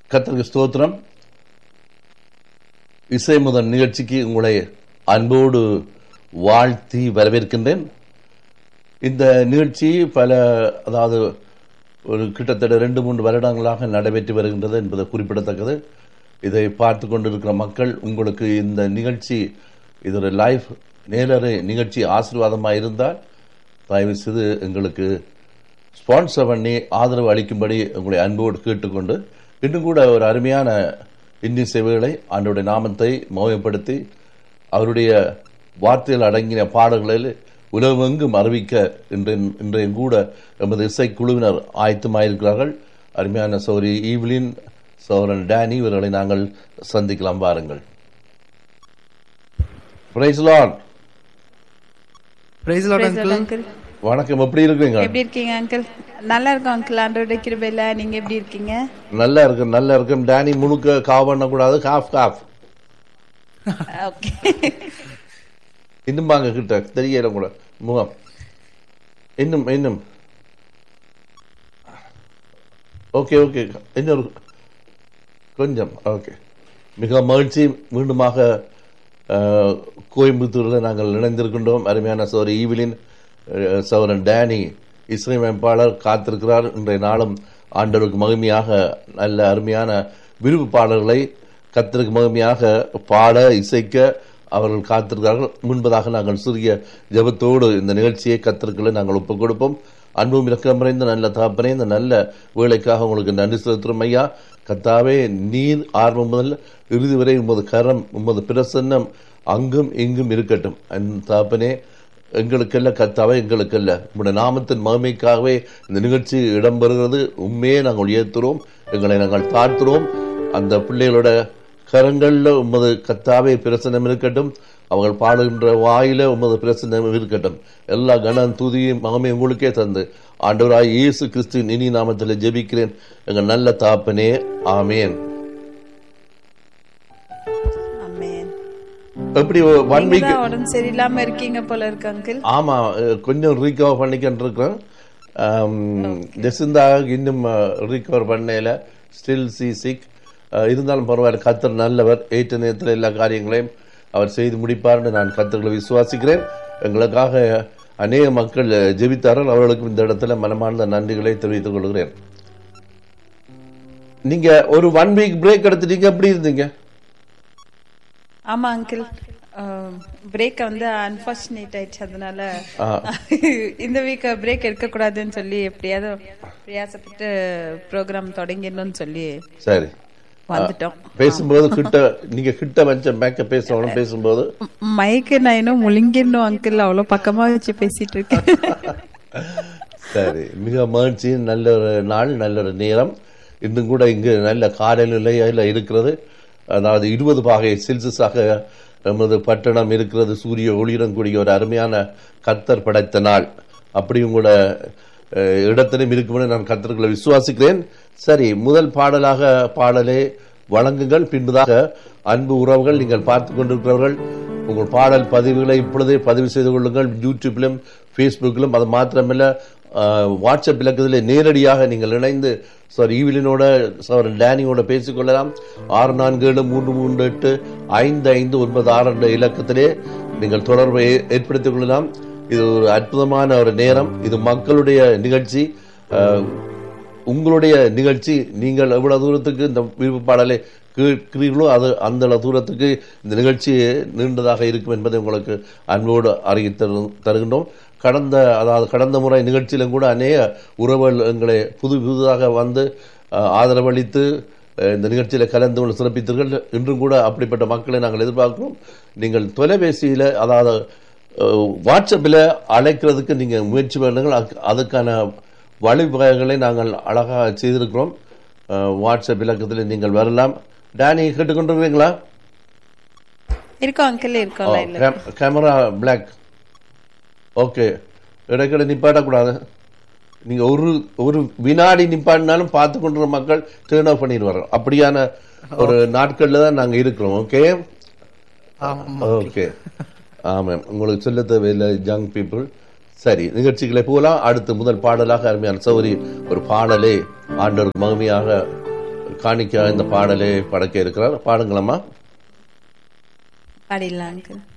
கர்த்தருக்கு ஸ்தோத்திரம். இசை முதல் நிகழ்ச்சிக்கு உங்களை அன்போடு வாழ்த்தி வரவேற்கின்றேன். இந்த நிகழ்ச்சி ஒரு கிட்டத்தட்ட 2-3 வருடங்களாக நடைபெற்று வருகின்றது என்பது குறிப்பிடத்தக்கது. இதை பார்த்து கொண்டிருக்கிற மக்கள், உங்களுக்கு இந்த நிகழ்ச்சி, இது ஒரு லைவ் நேரடி நிகழ்ச்சி ஆசீர்வாதமாக இருந்தால் தயவு செய்து எங்களுக்கு ஸ்பான்சர் பண்ணி ஆதரவு அளிக்கும்படி உங்களை அன்போடு கேட்டுக்கொண்டு, இன்னும் கூட ஒரு அருமையான இந்திய சேவைகளை ஆண்டவருடைய நாமத்தை மகிமைப்படுத்தி அவருடைய வார்த்தைகள் அடங்கின பாடல்களில் உலகெங்கும் அறிவிக்க இன்றைய கூட எமது இசைக்குழுவினர் ஆயத்தமாயிருக்கிறார்கள். அருமையான சௌரி ஈவ்லின், சௌரன் டேனி இவர்களை நாங்கள் சந்திக்கலாம். பாருங்கள். Price Lord. Price Lord uncle. வணக்கம். எப்படி இருக்கீங்க? எப்படி இருக்கீங்க அங்கிள்? நல்லா இருக்கும் அங்கிள், ஆண்டவருடைய கிருபையில. நீங்க எப்படி இருக்கீங்க? நல்லா இருக்கு. டேனி முழுக்க காவ் பண்ண கூடாது. Cough okay. இன்னும் வாங்க கிட்ட தெரியல கூட முகம். இன்னும் ஓகே. இன்னொரு கொஞ்சம் ஓகே. மிக மகிழ்ச்சி. மீண்டுமாக கோயம்புத்தூரில் நாங்கள் இணைந்திருக்கின்றோம். அருமையான சௌரி ஈவிலின், சௌரன் டேனி இசையமைப்பாளர் காத்திருக்கிறார். இன்றைய நாளும் ஆண்டவருக்கு மகிமையாக நல்ல அருமையான விருப்பு பாடல்களை கர்த்தருக்கு மகிமையாக பாட இசைக்க அவர்கள் காத்திருக்கிறார்கள். முன்பதாக நாங்கள் சிறிய ஜெபத்தோடு இந்த நிகழ்ச்சியை கர்த்தருக்குள்ளே நாங்கள் ஒப்புக் கொடுப்போம். அன்பும் இரக்கம் நிறைந்த நல்ல தகப்பனே, இந்த நல்ல வேலைக்காக உங்களுக்கு நன்றி செலுத்துகிறோம் ஐயா. கர்த்தாவே, நீர் ஆரம்பம் முதல் இறுதி வரை உமது கரம், உமது பிரசன்னம் அங்கும் இங்கும் இருக்கட்டும். தகப்பனே, எங்களுக்கல்ல கர்த்தாவே, எங்களுக்கல்ல, உங்களுடைய நாமத்தின் மகிமைக்காகவே இந்த நிகழ்ச்சி இடம்பெறுகிறது. உண்மையே நாங்கள் உயர்த்துறோம், எங்களை நாங்கள் தாழ்த்துறோம். அந்த பிள்ளைகளோட கரங்கள்ல உமது கர்த்தாவே பிரசன்னம் இருக்கட்டும். அவர்கள் பாடுகின்ற வாயில உமது பிரசன்னம் இருக்கட்டும். எல்லா கனம் துதியும் மகிமை உங்களுக்கே தந்து ஆண்டவராய் இயேசு கிறிஸ்துவின் இனி நாமத்தில் ஜெபிக்கிறேன் எங்கள் நல்ல தகப்பனே, ஆமேன். எப்படி 1 வீக் உடம்பு சரியில்லாம இருக்கீங்க போல இருக்கு அங்கிள்? ஆமா, கொஞ்சம் ரீகவர் பண்ணிக்கிட்டு இருக்கிறேன். ஜெசிந்தா இன்னும் ரீகவர் பண்ணல, ஸ்டில் சிக். இருந்தாலும் பரவாயில்ல, கர்த்தர் நல்லவர். ஏற்ற நேரத்தில் எல்லா காரியங்களையும் அவர் செய்து முடிப்பார்னு நான் கர்த்தர்களை விசுவாசிக்கிறேன். எங்களுக்காக அநேக மக்கள் ஜெபித்தார்கள். அவர்களுக்கும் இந்த இடத்துல மனமார்ந்த நன்றிகளை தெரிவித்துக் கொள்கிறேன். நீங்க ஒரு 1 வீக் பிரேக் எடுத்துட்டீங்க, எப்படி இருந்தீங்க? ஆமா அங்கிள், பிரேக் வந்து அன்பார்ச்சுனேட் ஆயிடுச்சு. அதனால இந்த வீக் பிரேக் எடுக்க கூடாதுன்னு சொல்லி எப்படியாவது பிரயாசப்பட்டு ப்ரோக்ராம் தொடங்கிடணும்னு சொல்லி சரி வந்துட்டோம். பேசும்போது நீங்க கிட்ட வச்ச மேக்க பேசணும். பேசும்போது மைக்கு நான் இன்னும் முழுங்கிடணும் அங்கிள், அவ்வளவு பக்கமா வச்சு பேசிட்டு இருக்கேன். சரி, மிக மகிழ்ச்சி. நல்ல ஒரு நாள், நல்ல ஒரு நேரம். இன்னும் கூட இங்கு நல்ல காலநிலையில இருக்கிறது. அதாவது 20 பாகை செல்சியஸாக நமது பட்டணம் இருக்கிறது. சூரிய ஒளியுடன் கூடிய ஒரு அருமையான கர்த்தர் படைத்த நாள். அப்படியும் கூட இடத்திலும் இருக்குமென நான் கர்த்தர்களை விசுவாசிக்கிறேன். சரி, முதல் பாடலாக பாடலே வழங்குங்கள். பின்பதாக அன்பு உறவுகள், நீங்கள் பார்த்து கொண்டிருக்கிறவர்கள் உங்கள் பாடல் பதிவுகளை இப்பொழுதே பதிவு செய்து கொள்ளுங்கள். யூடியூப்பிலும் ஃபேஸ்புக்கிலும். அது மாத்திரமல்ல, வாட்ஸ்அப் இலக்கத்தில் நேரடியாக நீங்கள் இணைந்து ஈவிலினோட டேனியோட பேசிக்கொள்ளலாம். 6473385596 இலக்கத்திலே நீங்கள் தொடர்பை ஏற்படுத்திக் கொள்ளலாம். இது ஒரு அற்புதமான ஒரு நேரம். இது மக்களுடைய நிகழ்ச்சி, உங்களுடைய நிகழ்ச்சி. நீங்கள் எவ்வளவு தூரத்துக்கு இந்த விருப்ப பாடலை கேட்கிறீர்களோ அது அந்த தூரத்துக்கு இந்த நிகழ்ச்சி நீண்டதாக இருக்கும் என்பதை உங்களுக்கு அன்போடு அறிவித்து தருகின்றோம். கடந்த முறை நிகழ்ச்சியிலும் கூட அநேக உறவுகள் எங்களை புதுதாக வந்து ஆதரவளித்து இந்த நிகழ்ச்சியில் கலந்து கொண்டு சிறப்பித்தீர்கள். இன்றும் கூட அப்படிப்பட்ட மக்களை நாங்கள் எதிர்பார்க்கிறோம். நீங்கள் தொலைபேசியில், அதாவது வாட்ஸ்அப்பில் அழைக்கிறதுக்கு நீங்கள் முயற்சி பண்ணுங்கள். அதுக்கான வழிவகைகளை நாங்கள் அழகாக செய்திருக்கிறோம். வாட்ஸ்அப் இலக்கத்தில் நீங்கள் வரலாம். டேனி, கேட்டுக்கொண்டிருக்கீங்களா? Camera black. ஓகே, இடைக்கிட நிப்பாட்டக்கூடாது. நீங்க ஒரு வினாடி நிப்பாட்டினாலும் பார்த்து கொண்டிருக்கிற மக்கள் டேர்ன் ஆஃப் பண்ணிடுவாங்க. அப்படியான ஒரு நாட்கள்ல தான் நாங்க இருக்கிறோம். ஓகே ஓகே, ஆமாம், உங்களுக்கு சொல்ல தேவையில்லை யங் பீப்புள். சரி, நிகழ்ச்சிகளை போகலாம். அடுத்து முதல் பாடலாக அருமையான சௌரி ஒரு பாடலே ஆண்டவருக்கு மகிமையாக காணிக்க இந்த பாடலை படைக்க இருக்கிறார். பாடுங்களம்மா. பாடிடலாம் அங்கிள்.